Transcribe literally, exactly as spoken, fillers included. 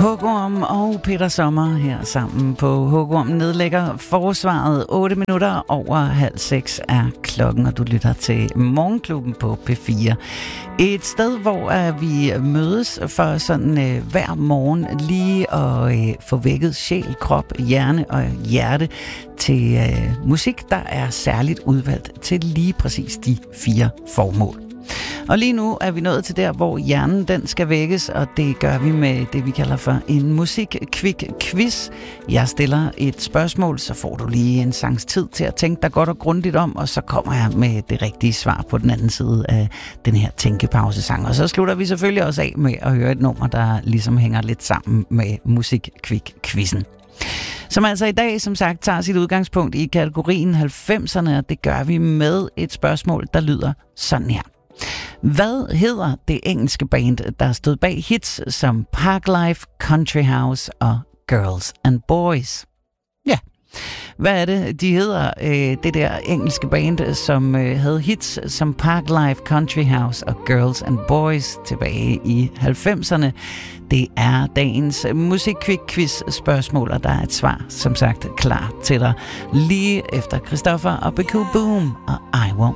Hugorm og Peter Sommer her sammen på Hugorm nedlægger forsvaret. otte minutter over halv seks er klokken, og du lytter til Morgenklubben på P fire. Et sted, hvor vi mødes for sådan øh, hver morgen lige at øh, få vækket sjæl, krop, hjerne og hjerte til øh, musik, der er særligt udvalgt til lige præcis de fire formål. Og lige nu er vi nået til der, hvor hjernen den skal vækkes, og det gør vi med det, vi kalder for en musik-kvik-quiz. Jeg stiller et spørgsmål, så får du lige en sangs tid til at tænke dig godt og grundigt om, og så kommer jeg med det rigtige svar på den anden side af den her tænkepausesang. Og så slutter vi selvfølgelig også af med at høre et nummer, der ligesom hænger lidt sammen med musik-kvik-quizzen. Som altså i dag, som sagt, tager sit udgangspunkt i kategorien halvfemserne, og det gør vi med et spørgsmål, der lyder sådan her. Hvad hedder det engelske band, der stod bag hits som Parklife, Country House og Girls and Boys? Ja, hvad er det, de hedder, øh, det der engelske band, som øh, havde hits som Parklife, Country House og Girls and Boys tilbage i halvfemserne? Det er dagens musik-quiz-spørgsmål, og der er et svar, som sagt, klar til dig lige efter Christoffer og Beku Boom og I Won't